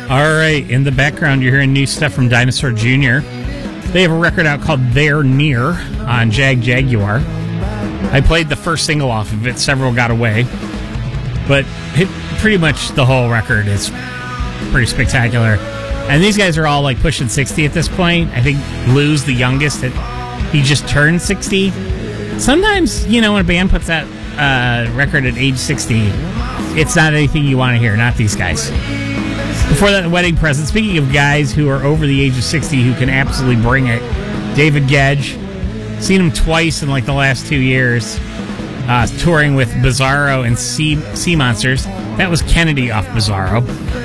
All right, in the background, you're hearing new stuff from Dinosaur Jr. They have a record out called They're Near on Jaguar. I played the first single off of it. Several got away. But pretty much the whole record is pretty spectacular. And these guys are all like pushing 60 at this point. I think Lou's the youngest. He just turned 60. Sometimes, when a band puts that record at age 60, it's not anything you want to hear. Not these guys. Before that, the wedding present. Speaking of guys who are over the age of 60 who can absolutely bring it, David Gedge. Seen him twice in like the last 2 years, touring with Bizarro and Sea Monsters. That was Kennedy off Bizarro.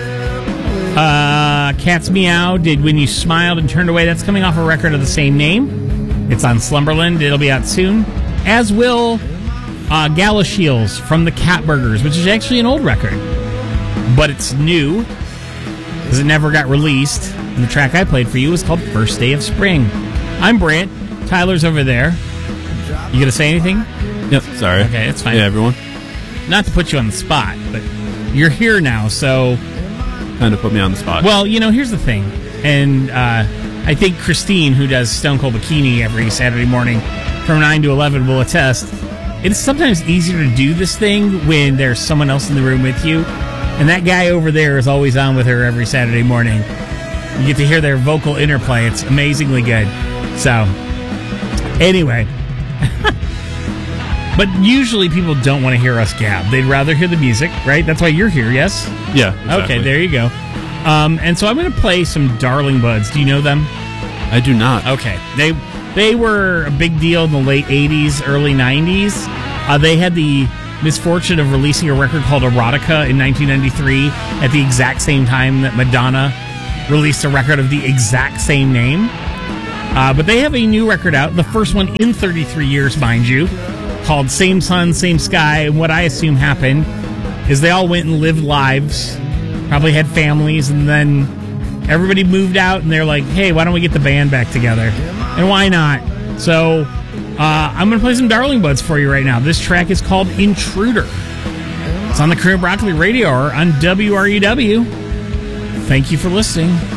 Cat's Meow did When You Smiled and Turned Away. That's coming off a record of the same name. It's on Slumberland. It'll be out soon. As will Galashiels from the Catburgers, which is actually an old record. But it's new because it never got released. And the track I played for you was called First Day of Spring. I'm Brant. Tyler's over there. You going to say anything? Yep, sorry. Okay, it's fine. Yeah, everyone. Not to put you on the spot, but you're here now, so... Kind of put me on the spot. Well, here's the thing. And I think Christine, who does Stone Cold Bikini every Saturday morning from 9 to 11, will attest. It's sometimes easier to do this thing when there's someone else in the room with you. And that guy over there is always on with her every Saturday morning. You get to hear their vocal interplay. It's amazingly good. So, anyway. But usually people don't want to hear us gab. They'd rather hear the music, right? That's why you're here, yes? Yeah, exactly. Okay, there you go. And so I'm going to play some Darling Buds. Do you know them? I do not. Okay. They were a big deal in the late 80s, early 90s. They had the misfortune of releasing a record called Erotica in 1993 at the exact same time that Madonna released a record of the exact same name. But they have a new record out, the first one in 33 years, mind you, called Same Sun, Same Sky. And what I assume happened is they all went and lived lives, probably had families, and then everybody moved out, and they're like, hey, why don't we get the band back together? And why not? So I'm going to play some Darling Buds for you right now. This track is called Intruder. It's on the Cream of Broccoli Radio Hour on WRUW. Thank you for listening.